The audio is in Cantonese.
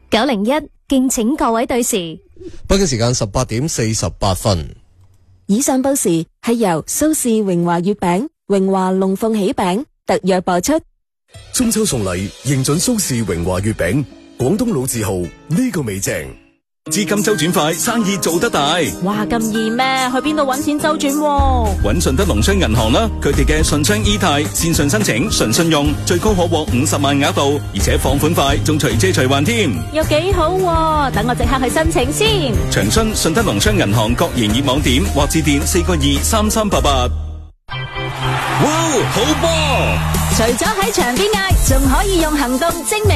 901，敬請各位對時。 北京時間18:48。 以上報時係由蘇氏榮華月餅、榮華龍鳳喜餅特約播出。 中秋送禮，認準蘇氏榮華月餅，廣東老字號，呢個味正。資金周轉快，生意做得大。 哇，咁易咩？去邊度揾錢周轉？ 揾順德農商銀行啦，佢哋嘅順昌 E 貸線上申請，純信用，最高可獲50萬額度，而且放款快，仲隨借隨還添。 又幾好喎，等我即刻去申請先。 詳詢順德農商銀行各營業網點或致電4個23388。哇，好波！ 除咗喺場邊嗌，仲可以用行動證明。